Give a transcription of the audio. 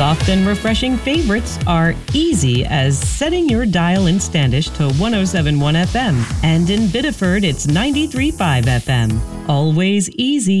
Soft and refreshing favorites are easy as setting your dial in Standish to 107.1 FM. And in Biddeford, it's 93.5 FM. Always easy.